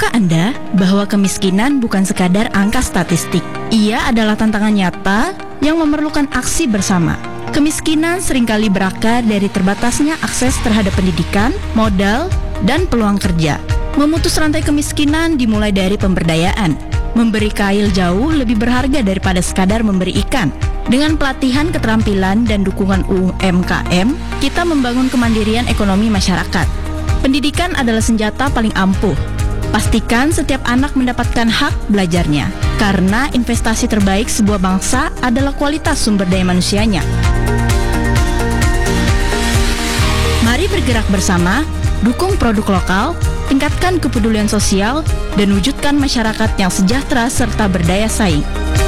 Tahukah Anda bahwa kemiskinan bukan sekadar angka statistik? Ia adalah tantangan nyata yang memerlukan aksi bersama. Kemiskinan seringkali berakar dari terbatasnya akses terhadap pendidikan, modal, dan peluang kerja. Memutus rantai kemiskinan dimulai dari pemberdayaan. Memberi kail jauh lebih berharga daripada sekadar memberi ikan. Dengan pelatihan keterampilan dan dukungan UMKM, kita membangun kemandirian ekonomi masyarakat. Pendidikan adalah senjata paling ampuh. Pastikan setiap anak mendapatkan hak belajarnya, karena investasi terbaik sebuah bangsa adalah kualitas sumber daya manusianya. Mari bergerak bersama, dukung produk lokal, tingkatkan kepedulian sosial, dan wujudkan masyarakat yang sejahtera serta berdaya saing.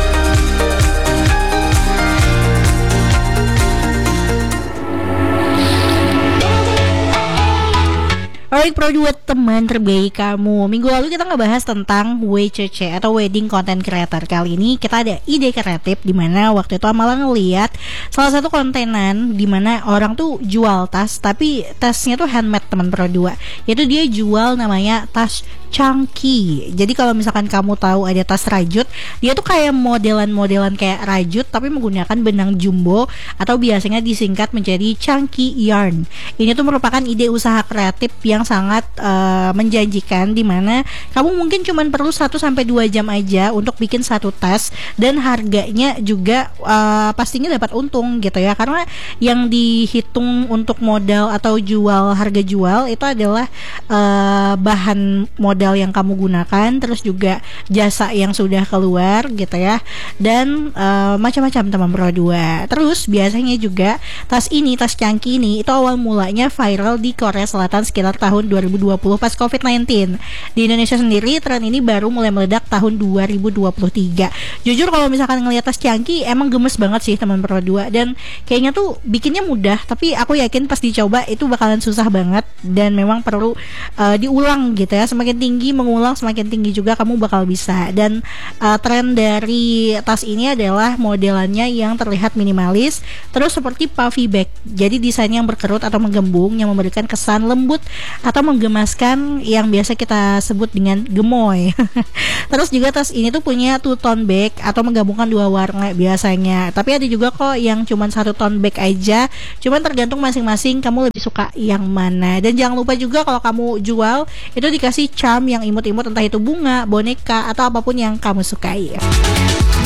Alright, produk teman terbaik kamu. Minggu lalu kita ngebahas tentang WCC atau Wedding Content Creator. Kali ini kita ada ide kreatif di mana waktu itu malah ngeliat salah satu kontenan di mana orang tuh jual tas, tapi tasnya tuh handmade teman Pro2. Yaitu dia jual namanya tas Chunky. Jadi kalau misalkan kamu tahu ada tas rajut, dia tuh kayak modelan-modelan kayak rajut tapi menggunakan benang jumbo atau biasanya disingkat menjadi Chunky Yarn. Ini tuh merupakan ide usaha kreatif yang sangat menjanjikan, di mana kamu mungkin cuma perlu 1-2 jam aja untuk bikin satu tas, dan harganya juga pastinya dapat untung gitu ya, karena yang dihitung untuk modal atau harga jual itu adalah bahan modal yang kamu gunakan, terus juga jasa yang sudah keluar gitu ya, dan macam-macam teman Pro2. Terus biasanya juga tas Chunky ini itu awal mulanya viral di Korea Selatan sekitar tahun 2020 pas COVID-19. Di Indonesia sendiri tren ini baru mulai meledak tahun 2023. Jujur kalau misalkan ngeliat tas Chunky emang gemes banget sih teman Pro2, dan kayaknya tuh bikinnya mudah, tapi aku yakin pas dicoba itu bakalan susah banget dan memang perlu diulang gitu ya. Semakin tinggi mengulang, semakin tinggi juga kamu bakal bisa. Dan tren dari tas ini adalah modelannya yang terlihat minimalis, terus seperti puffy bag. Jadi desainnya yang berkerut atau menggembung yang memberikan kesan lembut atau menggemaskan yang biasa kita sebut dengan gemoy. Terus juga tas ini tuh punya two tone bag atau menggabungkan dua warna biasanya. Tapi ada juga kok yang cuma satu tone bag aja. Cuman tergantung masing-masing kamu lebih suka yang mana. Dan jangan lupa juga kalau kamu jual itu dikasih charm yang imut-imut, entah itu bunga, boneka, atau apapun yang kamu sukai.